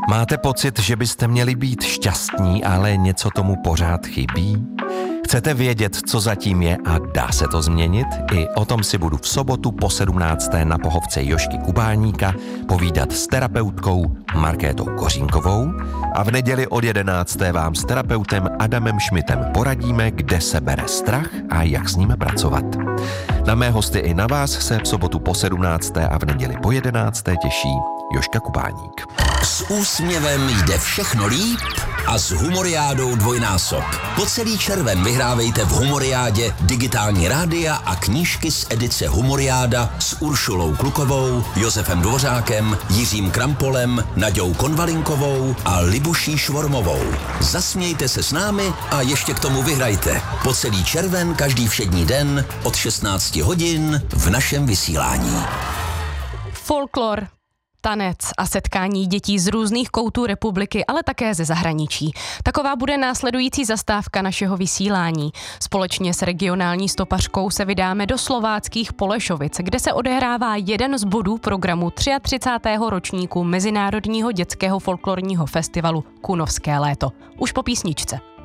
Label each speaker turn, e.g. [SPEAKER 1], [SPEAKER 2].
[SPEAKER 1] Máte pocit, že byste měli být šťastní, ale něco tomu pořád chybí? Chcete vědět, co zatím je a dá se to změnit? I o tom si budu v sobotu po 17. na pohovce Jožky Kubáníka povídat s terapeutkou Markétou Kořínkovou a v neděli od 11. vám s terapeutem Adamem Šmitem poradíme, kde se bere strach a jak s ním pracovat. Na mé hosty i na vás se v sobotu po 17. a v neděli po 11. těší Jožka Kubáník.
[SPEAKER 2] S úsměvem jde všechno líp a s Humoriádou dvojnásob. Po celý červen vyhrávejte v Humoriádě digitální rádia a knížky z edice Humoriáda s Uršulou Klukovou, Josefem Dvořákem, Jiřím Krampolem, Naďou Konvalinkovou a Libuší Švormovou. Zasmějte se s námi a ještě k tomu vyhrajte. Po celý červen každý všední den od 16 hodin v našem vysílání.
[SPEAKER 3] Folklor, tanec a setkání dětí z různých koutů republiky, ale také ze zahraničí. Taková bude následující zastávka našeho vysílání. Společně s regionální stopařkou se vydáme do slováckých Polešovic, kde se odehrává jeden z bodů programu 33. ročníku Mezinárodního dětského folklorního festivalu Kunovské léto. Už po písničce.